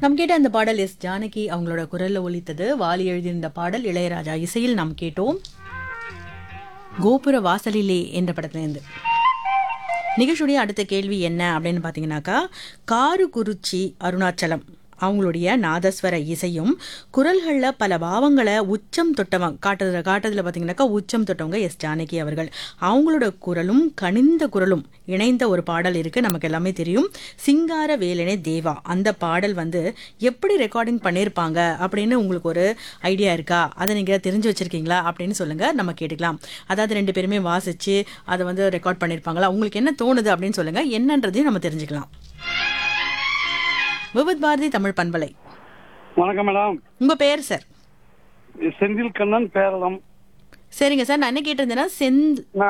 நாம் கேட்ட அந்த பாடல் எஸ் ஜானகி அவங்களோட குரல்ல ஒலித்தது. வாலி எழுதியிருந்த பாடல் இளையராஜா இசையில் நாம் கேட்டோம். கோபுர வாசலிலே என்ற படத்திலிருந்து. நிகழ்ச்சியுடைய அடுத்த கேள்வி என்ன அப்படின்னு பார்த்தீங்கன்னாக்கா, காருகுருச்சி அருணாச்சலம் அவங்களுடைய நாதஸ்வர இசையும் குரல்களில் பல பாவங்களை உச்சம் தொட்டவங்க காட்டுறதுல பார்த்தீங்கன்னாக்கா உச்சம் தொட்டவங்க எஸ் ஜானகி அவர்கள். அவங்களோட குரலும் கனிந்த குரலும் இணைந்த ஒரு பாடல் இருக்குது, நமக்கு எல்லாமே தெரியும். சிங்கார வேலனே தேவா அந்த பாடல் எப்படி ரெக்கார்டிங் பண்ணியிருப்பாங்க அப்படின்னு உங்களுக்கு ஒரு ஐடியா இருக்கா? அதை நீங்கள் தெரிஞ்சு வச்சுருக்கீங்களா அப்படின்னு சொல்லுங்கள், நம்ம கேட்டுக்கலாம். அதாவது ரெண்டு பேருமே வாசித்து அதை ரெக்கார்ட் பண்ணியிருப்பாங்களா, உங்களுக்கு என்ன தோணுது அப்படின்னு சொல்லுங்கள், என்னன்றதையும் நம்ம தெரிஞ்சுக்கலாம். விவித் பாரதி தமிழ் பண்பலை. வணக்கம் மேடம். உங்க பேர் சார்? செந்தில் கண்ணன் பேரளம். சரிங்க சார், நான் என்ன கேட்டிருந்தேன்னா